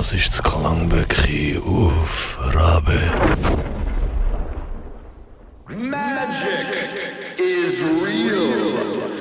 Das ist das Klangböckchen auf Rabe. Magic is real.